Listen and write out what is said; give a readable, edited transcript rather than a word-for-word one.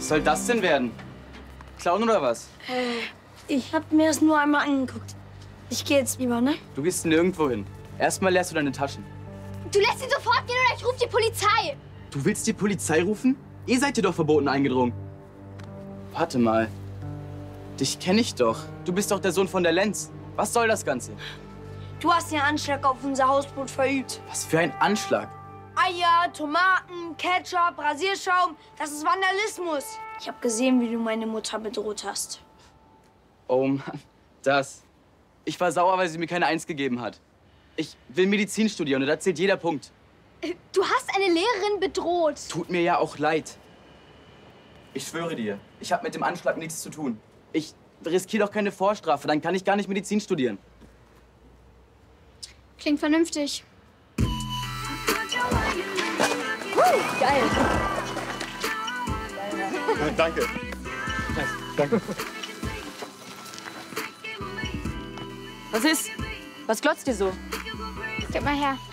Was soll das denn werden? Klauen oder was? Ich hab mir das nur einmal angeguckt. Ich gehe jetzt lieber, ne? Du gehst nirgendwo hin. Erstmal leerst du deine Taschen. Du lässt ihn sofort gehen oder ich rufe die Polizei. Du willst die Polizei rufen? Ihr seid hier doch verboten eingedrungen. Warte mal. Dich kenne ich doch. Du bist doch der Sohn von der Lenz. Was soll das Ganze? Du hast den Anschlag auf unser Hausboot verübt. Was für ein Anschlag. Eier, Tomaten, Ketchup, Rasierschaum. Das ist Vandalismus. Ich habe gesehen, wie du meine Mutter bedroht hast. Oh Mann, das. Ich war sauer, weil sie mir keine Eins gegeben hat. Ich will Medizin studieren und da zählt jeder Punkt. Du hast eine Lehrerin bedroht. Tut mir ja auch leid. Ich schwöre dir, ich habe mit dem Anschlag nichts zu tun. Ich riskiere doch keine Vorstrafe, dann kann ich gar nicht Medizin studieren. Klingt vernünftig. Geil. Danke. Danke. Was ist? Was glotzt ihr so? Gib mal her.